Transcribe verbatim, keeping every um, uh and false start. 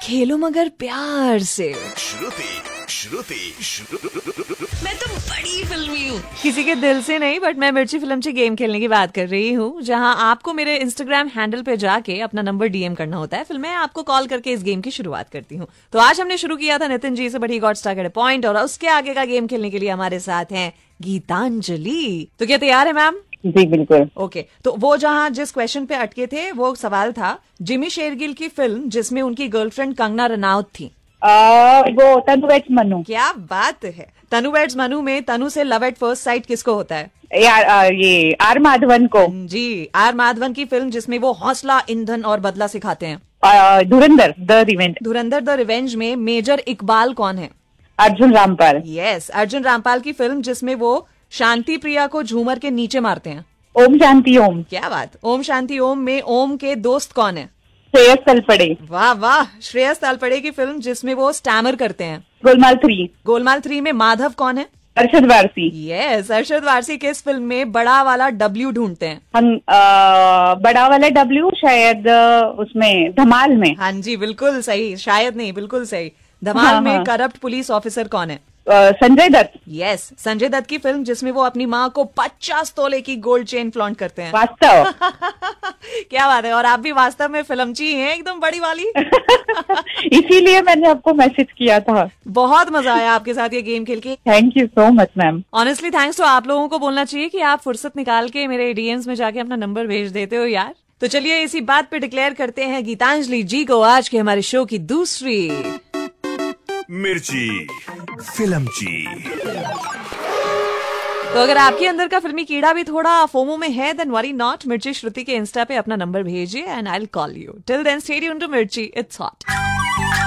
खेलो मगर प्यार से। श्रुति श्रुति श्रुति मैं तो बड़ी फिल्मी हूँ, किसी के दिल से नहीं, बट मैं मिर्ची फिल्मची गेम खेलने की बात कर रही हूँ, जहाँ आपको मेरे इंस्टाग्राम हैंडल पे जाके अपना नंबर डीएम करना होता है। फिर मैं आपको कॉल करके इस गेम की शुरुआत करती हूँ। तो आज हमने शुरू किया था नितिन जी से, but he got stuck at a point, और उसके आगे का गेम खेलने के लिए हमारे साथ हैं गीतांजलि। तो क्या तैयार है मैम? जी बिल्कुल। ओके, तो वो जहाँ जिस क्वेश्चन पे अटके थे वो सवाल था जिमी शेरगिल की फिल्म जिसमें उनकी गर्लफ्रेंड कंगना रनौत थी। आ, वो तनु वेड्स मनु। क्या बात है। तनु वेड्स मनु में तनु से लव एट फर्स्ट साइट किसको होता है? यार आ, ये आर माधवन को। जी, आर माधवन की फिल्म जिसमें वो हौसला, ईंधन और बदला सिखाते हैं। आ, धुरंधर the revenge. Dhurandhar the revenge में मेजर इकबाल कौन है? अर्जुन रामपाल। यस, अर्जुन रामपाल की फिल्म जिसमें वो शांति प्रिया को झूमर के नीचे मारते हैं। ओम शांति ओम। क्या बात। ओम शांति ओम में ओम के दोस्त कौन है? श्रेयस तलपड़े। वाह वाह, श्रेयस तलपड़े की फिल्म जिसमें वो स्टैमर करते हैं। गोलमाल थ्री। गोलमाल थ्री में माधव कौन है? अरशद वारसी। यस, अरशद वारसी किस फिल्म में बड़ा वाला डब्ल्यू ढूंढते हैं? हम आ, बड़ा वाला डब्ल्यू शायद उसमें धमाल में। हाँ जी, बिल्कुल सही, शायद नहीं बिल्कुल सही। धमाल हाँ, में हाँ। करप्ट पुलिस ऑफिसर कौन है? आ, संजय दत्त। यस, संजय दत्त की फिल्म जिसमें वो अपनी माँ को पचास तोले की गोल्ड चेन फ्लॉन्ट करते हैं। वास्तव। क्या बात है, और आप भी वास्तव में फिल्मची हैं, एकदम बड़ी वाली। इसीलिए मैंने आपको मैसेज किया था। बहुत मजा आया आपके साथ ये गेम खेल के। Thank you so much ma'am. Honestly thanks तो आप लोगों को बोलना चाहिए कि आप फुर्सत निकाल के मेरे डीएम्स में जाके अपना नंबर भेज देते हो यार। तो चलिए इसी बात पे डिक्लेयर करते हैं गीतांजलि जी को आज के हमारे शो की दूसरी मिर्ची फिल्मची। तो अगर आपके अंदर का फिल्मी कीड़ा भी थोड़ा फोमो में है, देन वरी नॉट, मिर्ची श्रुति के इंस्टा पे अपना नंबर भेजिए and I will call you. Till then stay tuned to मिर्ची, इट्स हॉट।